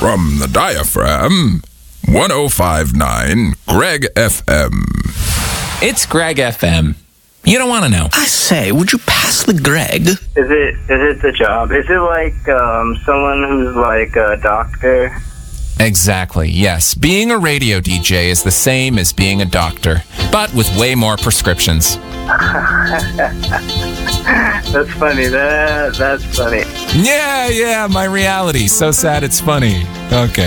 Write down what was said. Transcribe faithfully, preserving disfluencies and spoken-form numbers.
From the diaphragm, one oh five point nine Greg F M. It's Greg F M. You don't want to know. I say, would you pass the Greg? Is it is it the job? Is it like um, someone who's like a doctor? Exactly, yes. Being a radio D J is the same as being a doctor, but with way more prescriptions. That's funny. That that's funny. Yeah, yeah, my reality. So sad it's funny. Okay.